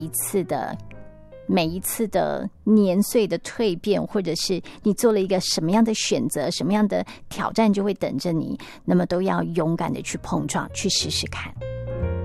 每一次的年岁的蜕变，或者是你做了一个什么样的选择，什么样的挑战就会等着你，那么都要勇敢的去碰撞，去试试看。